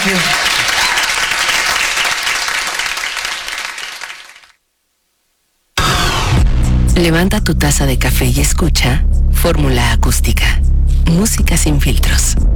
you. Levanta tu taza de café y escucha Fórmula Acústica. Música sin filtros.